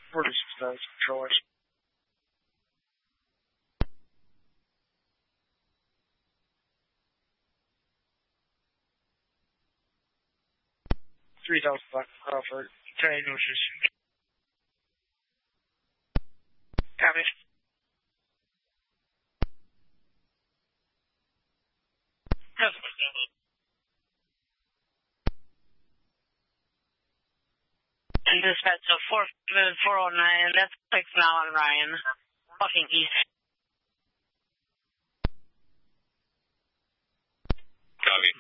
Produces those controllers. $3,000 Crawford. Trade notices. Copy. And dispatch of 409, that's 6 now on Ryan. Walking east. Copy.